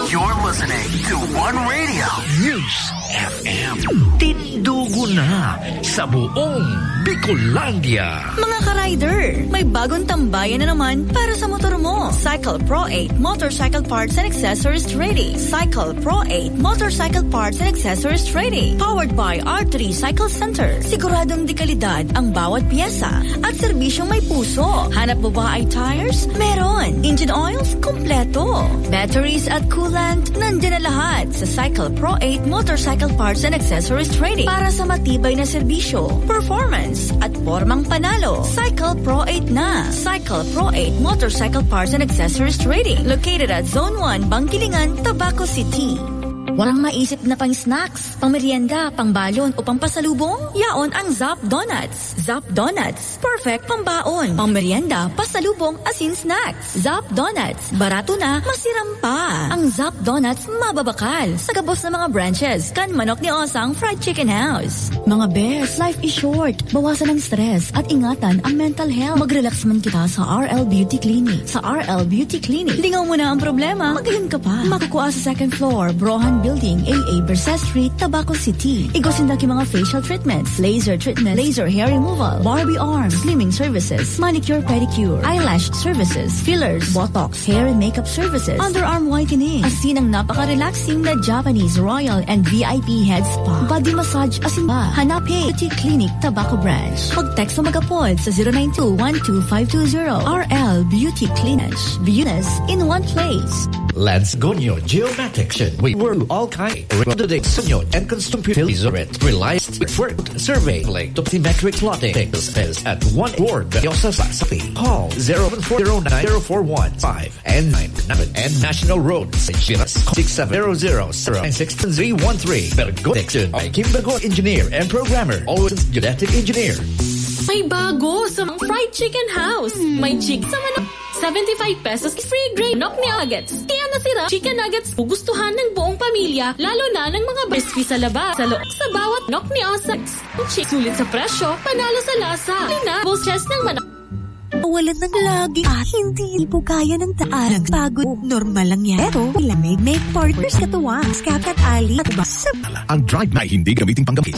You're listening to One Radio News FM. Tindugo na sa buong Bicolandia. Mga ka-rider, may bagong tambayan na naman para sa motor mo. Cycle Pro 8 Motorcycle Parts and Accessories Trading. Cycle Pro 8 Motorcycle Parts and Accessories Trading. Powered by R3 Cycle Center. Siguradong dekalidad ang bawat piyesa at serbisyong may puso. Hanap mo ba ay tires? Meron. Engine oils? Kompleto. Batteries at coolant? Nandiyan na lahat sa Cycle Pro 8 Motorcycle Parts and Accessories Trading para sa matibay na serbisyo, performance at formang panalo. Cycle Pro 8 na. Cycle Pro 8 Motorcycle Parts and Accessories Trading. Located at Zone 1, Bangkilingan, Tabaco City. Walang maisip na pang snacks, pang merienda, pang balon o pang pasalubong? Yaon ang Zap Donuts. Zap Donuts, perfect pang baon, pang merienda, pasalubong, asin snacks. Zap Donuts, barato na, masiram pa. Ang Zap Donuts, mababakal. Sa gabos ng mga branches, kan Manok ni Osang Fried Chicken House. Mga best, life is short. Bawasan ang stress at ingatan ang mental health. Mag-relax man kita sa RL Beauty Clinic. Sa RL Beauty Clinic, lingaw mo na ang problema, magayon ka pa. Makukuha sa second floor, Brohan Building, AA Berset Street, Tabaco City. Igosindaki mga facial treatments, laser treatment, laser hair removal, Barbie arm, slimming services, manicure pedicure, eyelash services, fillers, botox, hair and makeup services, underarm whitening, asin ang napaka-relaxing na Japanese Royal and VIP head spa, body massage asin ba. Hanap Beauty Clinic, Tabaco Branch. Mag-text o mag-apod sa 092-12520. RL Beauty Clinic. Beauty in one place. Let's go Nyo Geomatics. We were all kind of the Sunyo and computer realized for survey like optimetric plotting is at 1 ward Yosasaki. Call 014090415 and 99 and National Road Gilas 6700-6313. Bergotection by Kim Bago Engineer and Programmer. Always genetic engineer. May bago sa Fried Chicken House. May chick sa manok. 75 pesos free grade manok ni nuggets. Kaya nasira chicken nuggets gustuhan ng buong pamilya, lalo na ng mga crispy sa labas, sa loob, sa bawat manok ni Osaks. Sulit sa presyo, panalo sa lasa. Lina, boss chest ng manok. Walan ng lagi at hindi po kaya ng taan. Pagod, normal lang yan. Pero, ilamig, make partners katuwang, skat at ali at basa. Ang drive na hindi gamitin panggamit.